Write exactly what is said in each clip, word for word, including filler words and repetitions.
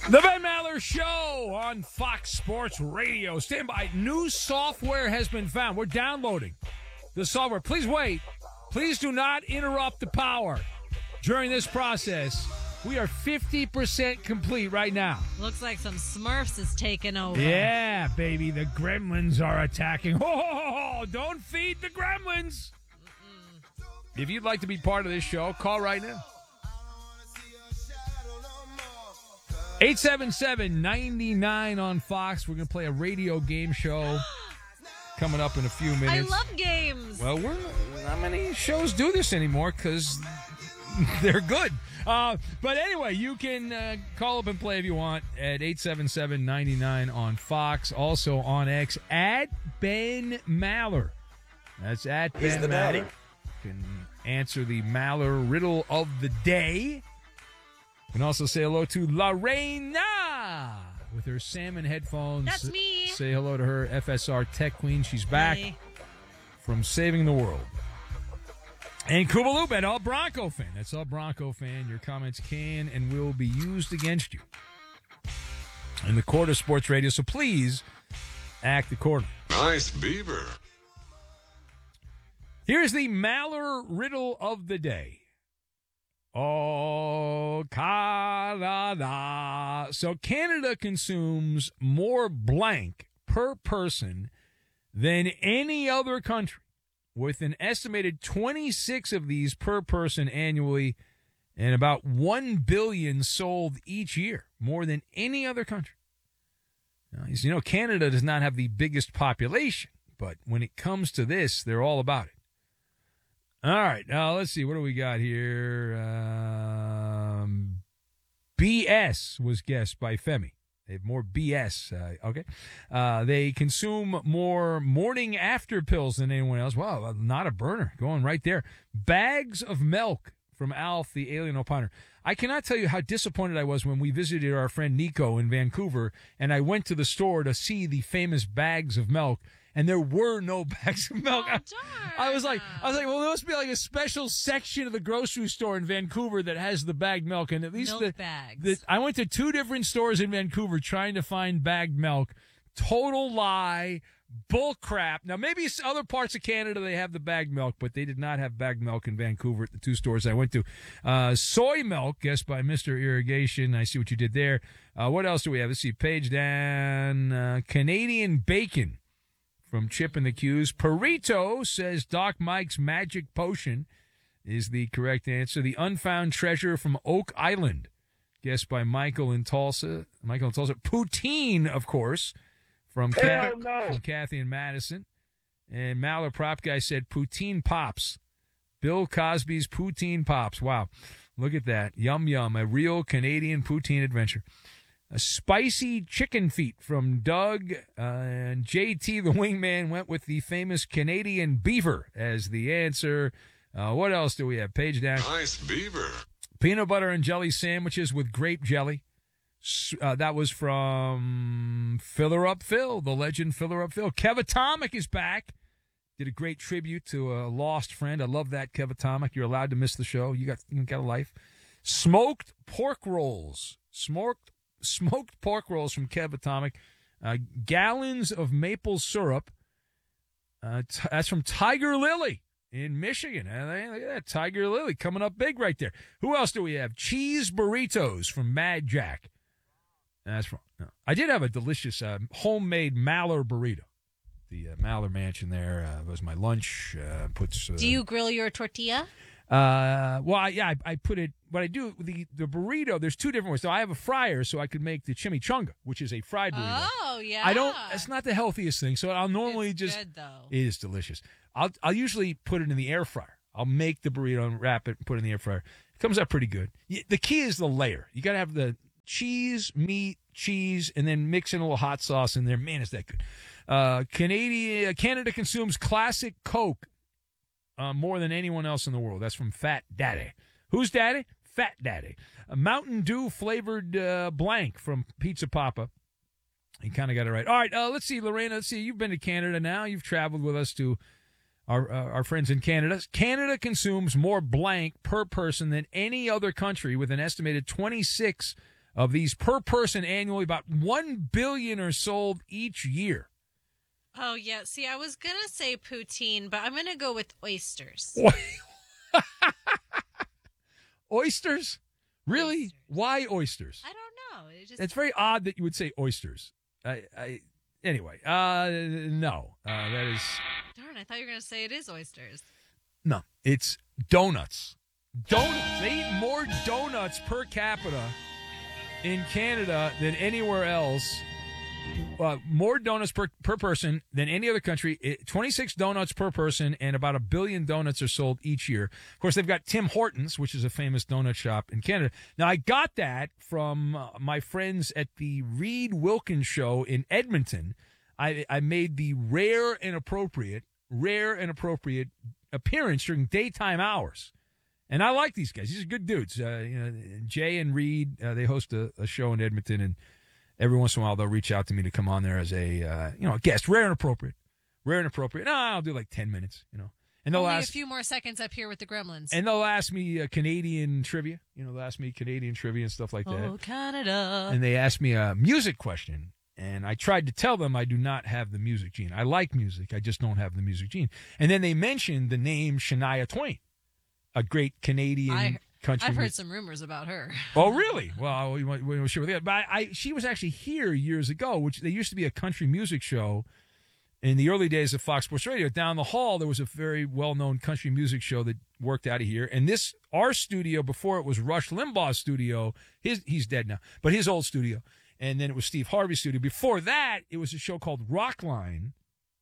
The Ben Maller Show on Fox Sports Radio. Stand by. New software has been found. We're downloading the software. Please wait. Please do not interrupt the power during this process. We are fifty percent complete right now. Looks like some Smurfs is taking over. Yeah, baby. The gremlins are attacking. Oh, don't feed the gremlins. Mm-mm. If you'd like to be part of this show, call right now. eight seven seven, nine nine on Fox. We're going to play a radio game show coming up in a few minutes. I love games. Well, we're not many shows do this anymore because they're good. Uh, but anyway, you can uh, call up and play if you want at eight seven seven, nine nine on Fox. Also on X, at Ben Maller. That's at He's Ben the Maller. Maddie. You can answer the Maller riddle of the day. You can also say hello to Lorena with her salmon headphones. That's me. Say hello to her, F S R Tech Queen. She's back Hey. from saving the world. And Kubaloo, at All Bronco fan. That's All Bronco fan. Your comments can and will be used against you in the court of sports radio. So please act accordingly. Nice beaver. Here's the Maller riddle of the day. Oh, Canada. So Canada consumes more blank per person than any other country, with an estimated twenty-six of these per person annually and about one billion sold each year, more than any other country. Now, as you know, Canada does not have the biggest population, but when it comes to this, they're all about it. All right, now let's see. What do we got here? Um, B S was guessed by Femi. They have more B S. Uh, okay. Uh, they consume more morning after pills than anyone else. Wow, not a burner. Going right there. Bags of milk from Alf, the alien opiner. I cannot tell you how disappointed I was when we visited our friend Nico in Vancouver, and I went to the store to see the famous bags of milk. And there were no bags of milk. Oh, I, darn. I was like, I was like, well, there must be like a special section of the grocery store in Vancouver that has the bagged milk. And at least Milk the, bags. the I went to two different stores in Vancouver trying to find bagged milk. Total lie, bull crap. Now maybe it's other parts of Canada they have the bagged milk, but they did not have bagged milk in Vancouver at the two stores I went to. Uh, soy milk, guessed by Mister Irrigation. I see what you did there. Uh, what else do we have? Let's see. Page down. Uh, Canadian bacon. From Chip and the Q's. Perito says Doc Mike's Magic Potion is the correct answer. The Unfound Treasure from Oak Island, guessed by Michael in Tulsa. Michael in Tulsa. Poutine, of course, from, Ka- no. from Kathy and Madison. And Maller Prop Guy said Poutine Pops. Bill Cosby's Poutine Pops. Wow. Look at that. Yum, yum. A real Canadian poutine adventure. A spicy chicken feet from Doug, uh, and J T, the wingman, went with the famous Canadian beaver as the answer. Uh, what else do we have? Page down. Nice beaver. Peanut butter and jelly sandwiches with grape jelly. Uh, that was from Filler Up Phil, the legend Filler Up Phil. Kev Atomic is back. Did a great tribute to a lost friend. I love that, Kev Atomic. You're allowed to miss the show. You got, you got a life. Smoked pork rolls. Smoked Smoked pork rolls from Kev Atomic. Uh, gallons of maple syrup. Uh, t- that's from Tiger Lily in Michigan. Uh, look at that. Tiger Lily coming up big right there. Who else do we have? Cheese burritos from Mad Jack. That's wrong. No. I did have a delicious uh, homemade Maller burrito. The uh, Maller Mansion there uh, was my lunch. Uh, puts. Uh, Do you grill your tortilla? Uh, well, I, yeah, I, I put it. What I do the the burrito. There's two different ways. So I have a fryer, so I could make the chimichanga, which is a fried burrito. Oh, yeah. I don't. It's not the healthiest thing, so I'll normally It's just. good, though. It is delicious. I'll I'll usually put it in the air fryer. I'll make the burrito and wrap it and put it in the air fryer. It comes out pretty good. The key is the layer. You got to have the cheese, meat, cheese, and then mix in a little hot sauce in there. Man, is that good. Uh, Canadian Canada consumes classic Coke uh, more than anyone else in the world. That's from Fat Daddy. Who's Daddy? Fat Daddy. A Mountain Dew flavored uh, blank from Pizza Papa. You kind of got it right. All right, uh, let's see, Lorena. Let's see. You've been to Canada now. You've traveled with us to our uh, our friends in Canada. Canada consumes more blank per person than any other country, with an estimated twenty-six of these per person annually. About one billion are sold each year. Oh, yeah. See, I was going to say poutine, but I'm going to go with oysters. Oysters? Really? Oysters. Why oysters? I don't know. It just It's very odd that you would say oysters. I, I anyway, uh, no, uh, that is Darn, I thought you were going to say it is oysters. no. It's donuts. Donuts. They eat more donuts per capita in Canada than anywhere else. Uh, more donuts per, per person than any other country. It, twenty-six donuts per person, and about a billion donuts are sold each year. Of course, they've got Tim Hortons, which is a famous donut shop in Canada. Now, I got that from uh, my friends at the Reed Wilkins Show in Edmonton. I, I made the rare and appropriate, rare and appropriate appearance during daytime hours. And I like these guys. These are good dudes. Uh, you know, Jay and Reed, uh, they host a, a show in Edmonton, and every once in a while, they'll reach out to me to come on there as a, uh, you know, a guest. Rare and appropriate. Rare and appropriate. No, I'll do like ten minutes, you know. And they'll Only ask, a few more seconds up here with the gremlins. and they'll ask me uh, Canadian trivia. You know, they'll ask me Canadian trivia and stuff like that. Oh, Canada. And they asked me a music question. And I tried to tell them I do not have the music gene. I like music. I just don't have the music gene. And then they mentioned the name Shania Twain, a great Canadian I, country I've heard music. some rumors about her. Oh, really? Well, we won't, we won't share with that. But I, I, she was actually here years ago, which there used to be a country music show in the early days of Fox Sports Radio. Down the hall, there was a very well-known country music show that worked out of here. And this, our studio, before it was Rush Limbaugh's studio, his he's dead now, but his old studio. And then it was Steve Harvey's studio. Before that, it was a show called Rockline.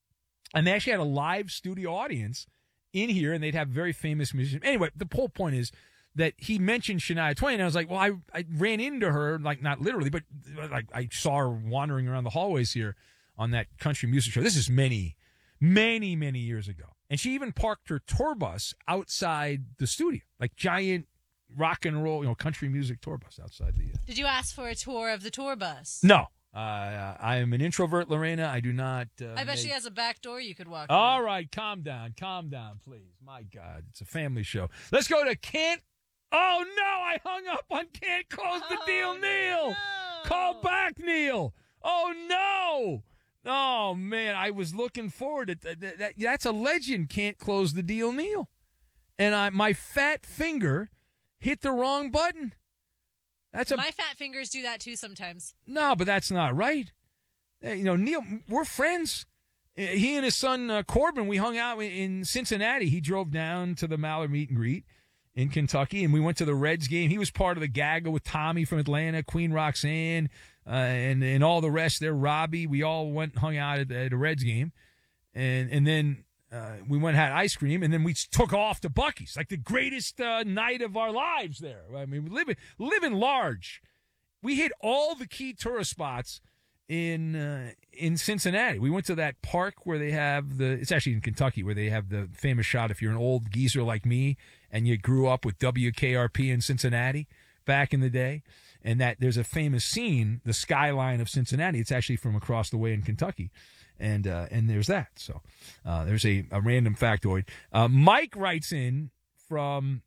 And they actually had a live studio audience in here, and they'd have very famous musicians. Anyway, the whole point is that he mentioned Shania Twain, and I was like, well, I, I ran into her, like not literally, but like I saw her wandering around the hallways here on that country music show. This is many, many, many years ago. And she even parked her tour bus outside the studio, like giant rock and roll, you know, country music tour bus outside the... Uh... Did you ask for a tour of the tour bus? No. Uh, I am an introvert, Lorena. I do not... Uh, I bet make... she has a back door you could walk All through. right, calm down. Calm down, please. My God, it's a family show. Let's go to Can't... Oh, no, I hung up on Can't Close the Deal, Oh, Neil. no. Call back, Neil. Oh, no. Oh, man, I was looking forward to that. that, that that's a legend, Can't Close the Deal, Neil. And I, my fat finger hit the wrong button. That's a My fat fingers do that too sometimes. No, but that's not right. Uh, You know, Neil, we're friends. Uh, He and his son uh, Corbin, we hung out in- in Cincinnati. He drove down to the Mallard meet and greet in Kentucky, and we went to the Reds game. He was part of the gaggle with Tommy from Atlanta, Queen Roxanne, uh, and and all the rest there. Robbie, we all went and hung out at, at a Reds game, and and then uh, we went and had ice cream, and then we took off to Buc-ee's, like the greatest uh, night of our lives there. I mean, we live living large. We hit all the key tourist spots in uh, in Cincinnati. We went to that park where they have the, it's actually in Kentucky, where they have the famous shot if you're an old geezer like me and you grew up with W K R P in Cincinnati back in the day. And that there's a famous scene, the skyline of Cincinnati. It's actually from across the way in Kentucky. And uh, and there's that. So uh, there's a, a random factoid. Uh, Mike writes in from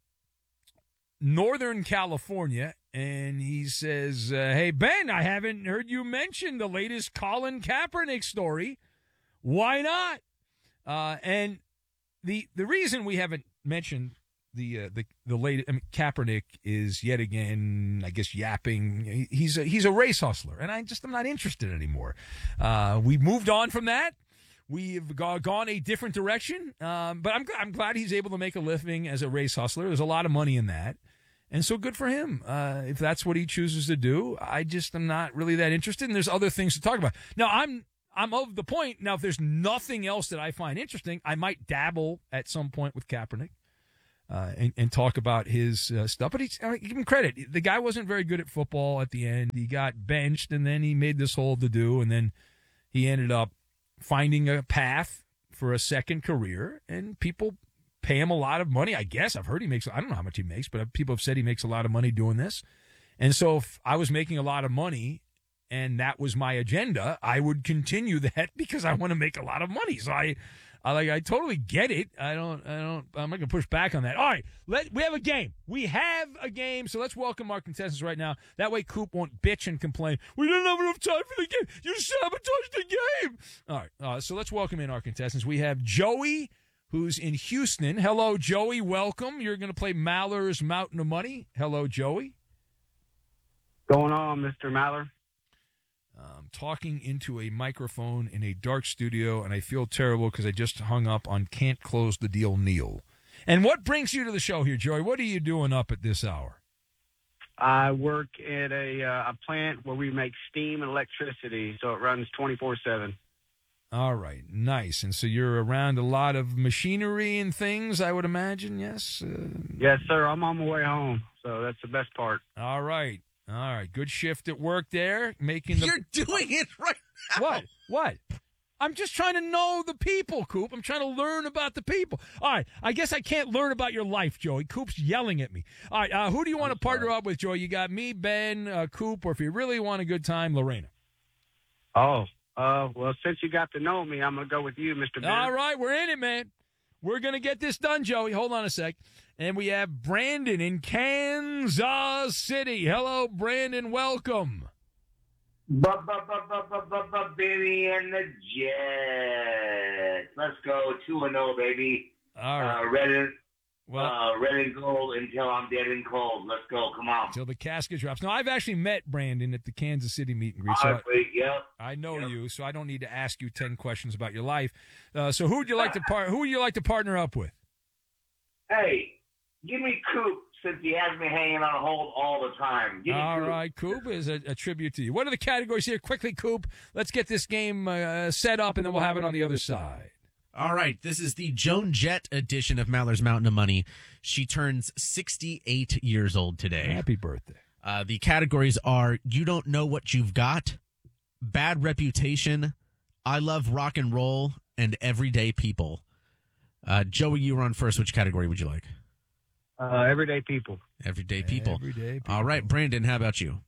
Northern California, and he says, uh, hey, Ben, I haven't heard you mention the latest Colin Kaepernick story. Why not? Uh, and the the reason we haven't mentioned the uh, the the latest, I mean, Kaepernick is yet again, I guess, yapping. He- He's a, he's a race hustler, and I just I'm not interested anymore. Uh, we moved on from that. We've go- gone a different direction, um, but I'm gl- I'm glad he's able to make a living as a race hustler. There's a lot of money in that. And so good for him. Uh, if that's what he chooses to do, I just am not really that interested. And there's other things to talk about. Now, I'm I'm of the point. Now, if there's nothing else that I find interesting, I might dabble at some point with Kaepernick uh, and, and talk about his uh, stuff. But he's, I give him credit. The guy wasn't very good at football at the end. He got benched, and then he made this whole to-do, and then he ended up finding a path for a second career, and people pay him a lot of money, I guess. I've heard he makes, I don't know how much he makes, but people have said he makes a lot of money doing this. And so if I was making a lot of money and that was my agenda, I would continue that because I want to make a lot of money. So I, I like. I totally get it. I don't. I don't. I'm not gonna push back on that. All right. Let we have a game. We have a game. So let's welcome our contestants right now. That way, Coop won't bitch and complain. We didn't have enough time for the game. You sabotaged the game. All right. Uh, so let's welcome in our contestants. We have Joey, who's in Houston. Hello, Joey. Welcome. You're gonna play Maller's Mountain of Money. Hello, Joey. Going on, Mister Maller? Um, talking into a microphone in a dark studio, and I feel terrible because I just hung up on Can't Close the Deal Neil. And what brings you to the show here, Joey? What are you doing up at this hour? I work at a, uh, a plant where we make steam and electricity, so it runs twenty-four seven. All right, nice. And so you're around a lot of machinery and things, I would imagine, yes? Uh, Yes, sir. I'm on my way home, so that's the best part. all right. All right, good shift at work there. Making the You're doing it right now. what? What? I'm just trying to know the people, Coop. I'm trying to learn about the people. All right, I guess I can't learn about your life, Joey. Coop's yelling at me. All right, uh, who do you want to partner up with, Joey? You got me, Ben, uh, Coop, or if you really want a good time, Lorena. Oh, uh, well, since you got to know me, I'm going to go with you, Mister Bitter. All right, we're in it, man. We're going to get this done, Joey. Hold on a sec. And we have Brandon in Kansas City. Hello, Brandon. Welcome. Ba ba ba ba ba ba ba baby and the Jets. Let's go two and zero, baby. All right. Uh, red and Well, uh, red and gold until I'm dead and cold. Let's go. Come on. till the casket drops. Now, I've actually met Brandon at the Kansas City meet and greet. So All right, wait, yep. I know Yep. you, so I don't need to ask you ten questions about your life. Uh, so who would you like to par- Who would you like to partner up with? Hey, give me Coop since he has me hanging on hold all the time. Give me All Coop. right, Coop is a, a tribute to you. What are the categories here? Quickly, Coop. Let's get this game uh, set up, and then we'll have it on the other side. All right, this is the Joan Jett edition of Maller's Mountain of Money. She turns sixty-eight years old today. Happy birthday. Uh, the categories are You Don't Know What You've Got, Bad Reputation, I Love Rock and Roll, and Everyday People. Uh, Joey, you were on first. Which category would you like? Uh, everyday people. Everyday People. Everyday people. All right, Brandon, how about you?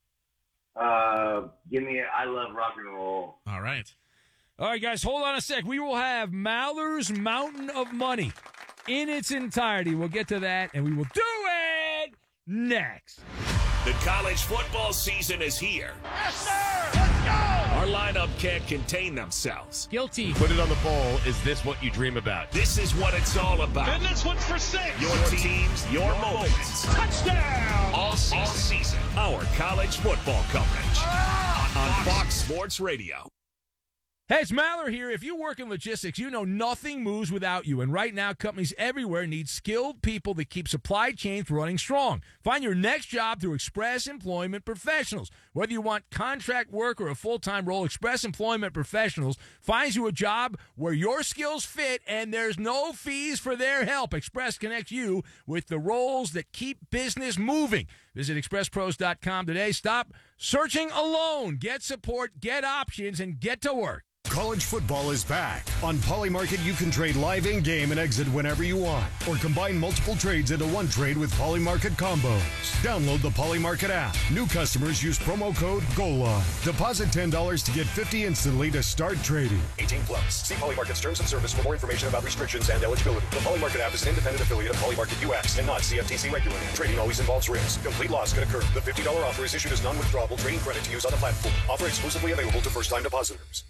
Uh, give me I love rock and roll. All right. All right, guys, hold on a sec. We will have Maller's Mountain of Money in its entirety. We'll get to that, and we will do it next. The college football season is here. Yes, sir! Let's go! Our lineup can't contain themselves. Guilty. Put it on the bowl. Is this what you dream about? This is what it's all about. And this one's for six. Your teams, your moments. Touchdown! All season. All season. Our college football coverage on Fox Sports Radio. Hey, it's Maller here. If you work in logistics, you know nothing moves without you. And right now, companies everywhere need skilled people that keep supply chains running strong. Find your next job through Express Employment Professionals. Whether you want contract work or a full-time role, Express Employment Professionals finds you a job where your skills fit and there's no fees for their help. Express connects you with the roles that keep business moving. Visit express pros dot com today. Stop searching alone. Get support, get options, and get to work. College football is back. On Polymarket, you can trade live in-game and exit whenever you want, or combine multiple trades into one trade with Polymarket combos. Download the Polymarket app. New customers use promo code GOLIVE. Deposit ten dollars to get fifty dollars instantly to start trading. eighteen plus. See Polymarket's terms and service for more information about restrictions and eligibility. The Polymarket app is an independent affiliate of Polymarket U S and not C F T C regulated. Trading always involves risk. Complete loss could occur. The fifty dollars offer is issued as non-withdrawable trading credit to use on the platform. Offer exclusively available to first-time depositors.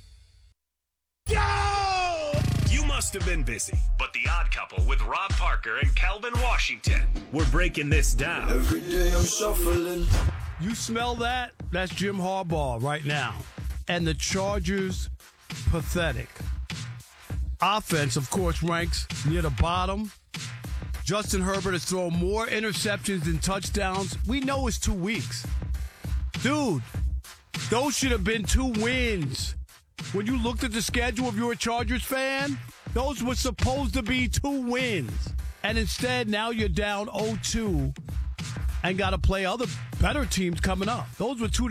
Go! You must have been busy, but The Odd Couple with Rob Parker and Calvin Washington. We're breaking this down. Every day I'm shuffling. You smell that? That's Jim Harbaugh right now. And the Chargers, pathetic. Offense, of course, ranks near the bottom. Justin Herbert has thrown more interceptions than touchdowns. We know it's two weeks. Dude, those should have been two wins. When you looked at the schedule, if you're a Chargers fan, those were supposed to be two wins. And instead, now you're down oh two and got to play other better teams coming up. Those were two